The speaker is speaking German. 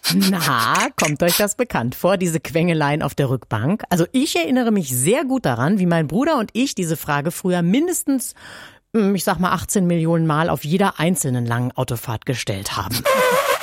Na, kommt euch das bekannt vor, diese Quengeleien auf der Rückbank? Also ich erinnere mich sehr gut daran, wie mein Bruder und ich diese Frage früher mindestens, ich sag mal 18 Millionen Mal auf jeder einzelnen langen Autofahrt gestellt haben.